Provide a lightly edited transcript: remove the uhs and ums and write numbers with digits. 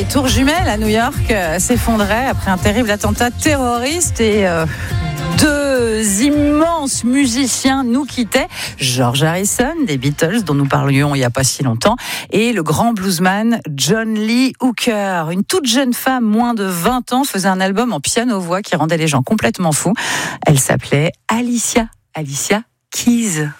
les tours jumelles à New York s'effondraient après un terrible attentat terroriste et deux immenses musiciens nous quittaient. George Harrison des Beatles, dont nous parlions il n'y a pas si longtemps, et le grand bluesman John Lee Hooker. Une toute jeune femme, moins de 20 ans, faisait un album en piano-voix qui rendait les gens complètement fous. Elle s'appelait Alicia Keys.